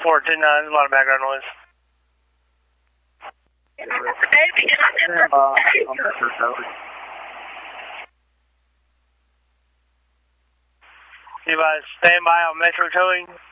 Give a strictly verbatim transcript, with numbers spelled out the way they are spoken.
four two nine, there's a lot of background noise. Stand by, I'm Metro Tower. You guys stand by on Metro Towing.